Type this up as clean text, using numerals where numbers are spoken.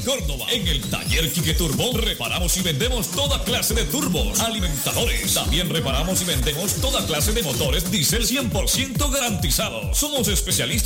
Córdoba. En el taller Quique Turbo reparamos y vendemos toda clase de turbos, alimentadores. También reparamos y vendemos toda clase de motores diésel 100% garantizados. Somos especialistas